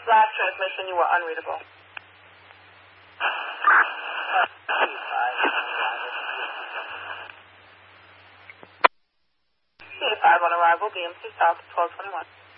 Last transmission, you were unreadable. C5 on arrival, BMC South 1221.